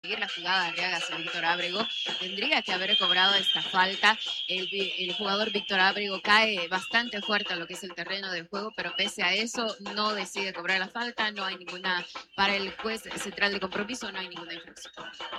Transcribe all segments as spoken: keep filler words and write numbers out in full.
confundir la jugada de Arriagas y Víctor Ábrego. Tendría que haber cobrado esta falta. El, el jugador Víctor Ábrego cae bastante fuerte a lo que es el terreno de juego, pero pese a eso no decide cobrar la falta. No hay ninguna, para el juez central de compromiso, no hay ninguna infracción.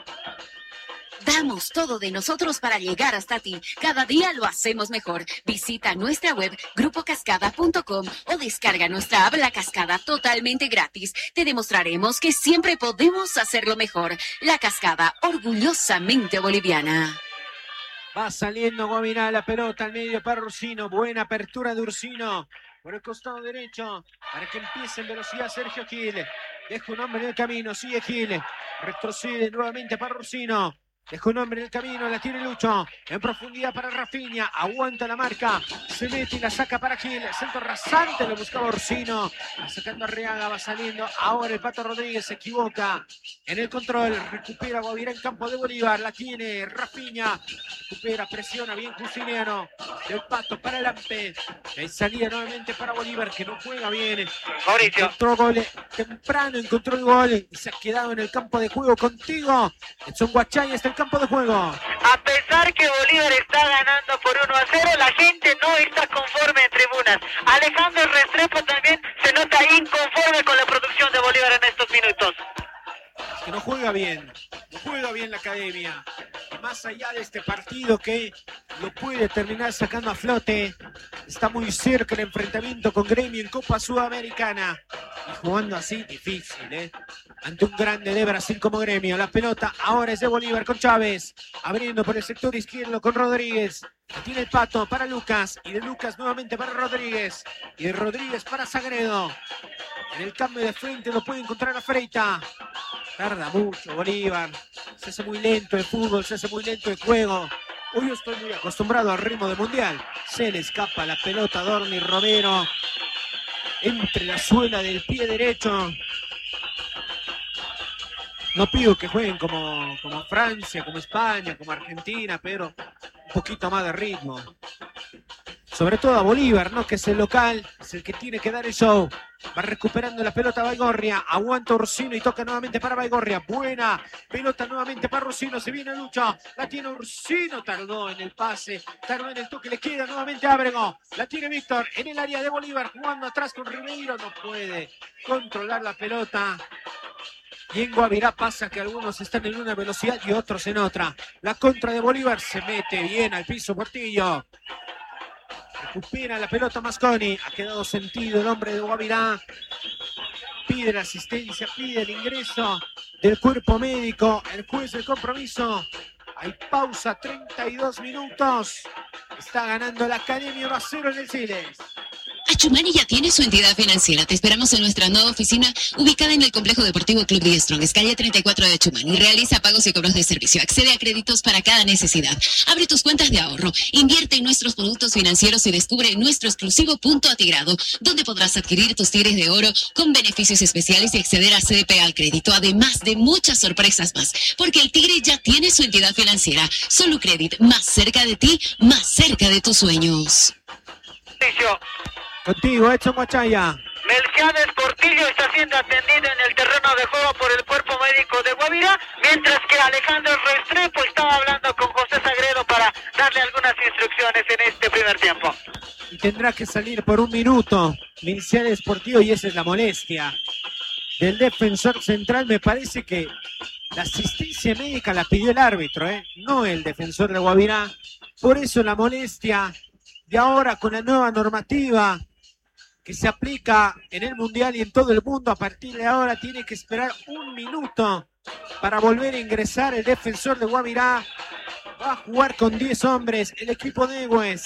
Damos todo de nosotros para llegar hasta ti. Cada día lo hacemos mejor. Visita nuestra web grupo cascada punto com o descarga nuestra app La Cascada totalmente gratis. Te demostraremos que siempre podemos hacerlo mejor. La Cascada, orgullosamente boliviana. Va saliendo Guavirá, la pelota al medio para Ursino. Buena apertura de Ursino por el costado derecho para que empiece en velocidad Sergio Gil. Deja un hombre en el camino, sigue Gil. Retrocede nuevamente para Ursino. Deja un hombre en el camino, la tiene Lucho. En profundidad para Rafinha. Aguanta la marca. Se mete y la saca para Gil. Centro rasante, lo buscaba Ursino. Va sacando a Arriaga, va saliendo. Ahora el Pato Rodríguez se equivoca en el control. Recupera Guavirá en campo de Bolívar. La tiene Rafinha. Recupera, presiona bien Justiniano. El Pato para el Ampe. Ahí salía nuevamente para Bolívar, que no juega bien. Mauricio. Encontró gol temprano, encontró el gol. Y se ha quedado en el campo de juego contigo. Edson Guachay está en campo de juego. A pesar que Bolívar está ganando por uno a cero, la gente no está conforme en tribunas. Alejandro Restrepo también se nota inconforme con la producción de Bolívar en estos minutos. Es que no juega bien, no juega bien la academia. Y más allá de este partido que lo puede terminar sacando a flote, está muy cerca el enfrentamiento con Gremio en Copa Sudamericana. Y jugando así, difícil, ¿eh? Ante un grande de Brasil como Gremio. La pelota ahora es de Bolívar con Chávez. Abriendo por el sector izquierdo con Rodríguez. Tiene el Pato para Lucas. Y de Lucas nuevamente para Rodríguez. Y de Rodríguez para Sagredo. En el cambio de frente lo puede encontrar a Freita. Tarda mucho Bolívar. Se hace muy lento el fútbol. Se hace muy lento el juego. Hoy yo estoy muy acostumbrado al ritmo de Mundial. Se le escapa la pelota a Dorni Romero. Entre la suela del pie derecho. No pido que jueguen como, como Francia, como España, como Argentina, pero un poquito más de ritmo. Sobre todo a Bolívar, ¿no? Que es el local, es el que tiene que dar el show. Va recuperando la pelota Baigorria, aguanta Ursino y toca nuevamente para Baigorria. Buena pelota nuevamente para Ursino, se viene Lucho, la tiene Ursino, tardó en el pase, tardó en el toque, le queda nuevamente Ábrego. La tiene Víctor en el área de Bolívar, jugando atrás con Ribeiro, no puede controlar la pelota. Y en Guavirá pasa que algunos están en una velocidad y otros en otra. La contra de Bolívar se mete bien al piso Portillo. Recupera la pelota Masconi. Ha quedado sentido el hombre de Guavirá. Pide la asistencia, pide el ingreso del cuerpo médico. El juez del compromiso. Hay pausa, treinta y dos minutos. Está ganando la Academia uno a cero en el Siles. Achumani ya tiene su entidad financiera. Te esperamos en nuestra nueva oficina ubicada en el Complejo Deportivo Club de Strong, calle treinta y cuatro de Achumani. Realiza pagos y cobros de servicio. Accede a créditos para cada necesidad. Abre tus cuentas de ahorro. Invierte en nuestros productos financieros y descubre nuestro exclusivo punto atigrado, donde podrás adquirir tus tigres de oro con beneficios especiales y acceder a C D P al crédito, además de muchas sorpresas más. Porque el Tigre ya tiene su entidad financiera. Solo Credit, más cerca de ti, más cerca de tus sueños. Contigo, Edson Guachaya. Melquiades Portillo está siendo atendido en el terreno de juego por el cuerpo médico de Guavirá, mientras que Alejandro Restrepo estaba hablando con José Sagredo para darle algunas instrucciones en este primer tiempo. Y tendrá que salir por un minuto Melquiades Portillo, y esa es la molestia del defensor central. Me parece que la asistencia médica la pidió el árbitro, ¿eh? No el defensor de Guavirá. Por eso la molestia de ahora con la nueva normativa que se aplica en el Mundial y en todo el mundo. A partir de ahora tiene que esperar un minuto para volver a ingresar el defensor de Guavirá. Va a jugar con diez hombres el equipo de Egues.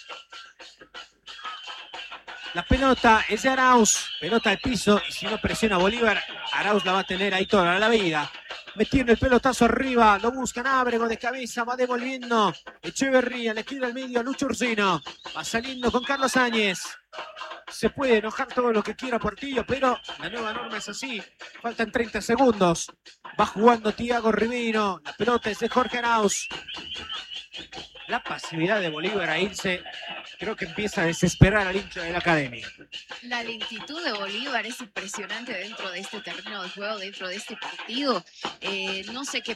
La pelota es de Arauz, pelota al piso, y si no presiona Bolívar, Arauz la va a tener ahí toda la vida. Metiendo el pelotazo arriba, lo buscan Ábrego de cabeza, va devolviendo Echeverría, le queda al medio a Lucho Ursino, va saliendo con Carlos Áñez. Se puede enojar todo lo que quiera Portillo, pero la nueva norma es así. Faltan treinta segundos. Va jugando Thiago Ribeiro, la pelota es de Jorge Arauz. La pasividad de Bolívar a irse, creo que empieza a desesperar al hincha de la Academia. La lentitud de Bolívar es impresionante dentro de este terreno de juego, dentro de este partido. Eh, no sé qué